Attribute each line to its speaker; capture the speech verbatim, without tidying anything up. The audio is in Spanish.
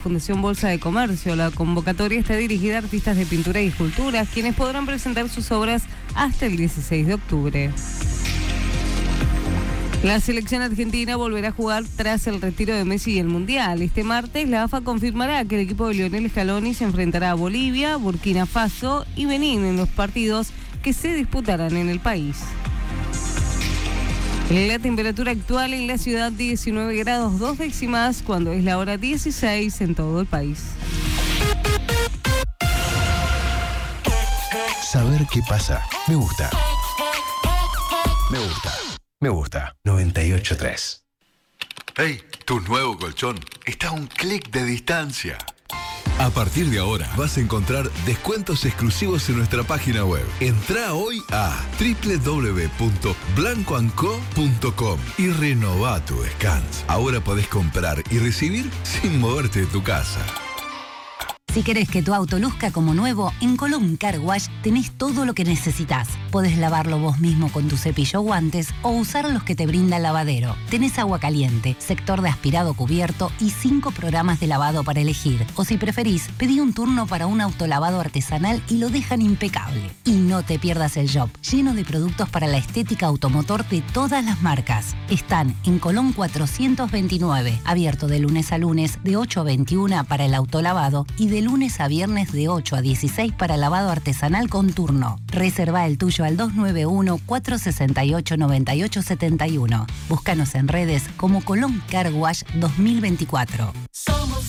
Speaker 1: Fundación Bolsa de Comercio. La convocatoria está dirigida a artistas de pintura y esculturas, quienes podrán presentar sus obras hasta el dieciséis de octubre. La selección argentina volverá a jugar tras el retiro de Messi y el Mundial. Este martes la A F A confirmará que el equipo de Lionel Scaloni se enfrentará a Bolivia, Burkina Faso y Benín en los partidos que se disputarán en el país. La temperatura actual en la ciudad diecinueve grados dos décimas, cuando es la hora dieciséis en todo el país.
Speaker 2: Saber qué pasa. Me gusta. Me gusta. Me gusta. noventa y ocho punto tres.
Speaker 3: Hey, tu nuevo colchón está a un clic de distancia.
Speaker 4: A partir de ahora vas a encontrar descuentos exclusivos en nuestra página web. Entrá hoy a doble u doble u doble u punto blanco and co punto com y renová tu descanso. Ahora podés comprar y recibir sin moverte de tu casa.
Speaker 5: Si querés que tu auto luzca como nuevo, en Colón Car Wash tenés todo lo que necesitas. Podés lavarlo vos mismo con tu cepillo o guantes o usar los que te brinda el lavadero. Tenés agua caliente, sector de aspirado cubierto y cinco programas de lavado para elegir. O si preferís, pedí un turno para un autolavado artesanal y lo dejan impecable. Y no te pierdas el shop, lleno de productos para la estética automotor de todas las marcas. Están en Colón cuatrocientos veintinueve, abierto de lunes a lunes de ocho a veintiuna para el autolavado y de lunes a viernes de ocho a dieciséis para lavado artesanal con turno. Reserva el tuyo al dos nueve uno, cuatro seis ocho, nueve ocho siete uno. Búscanos en redes como Colón Car Wash dos mil veinticuatro.
Speaker 6: Somos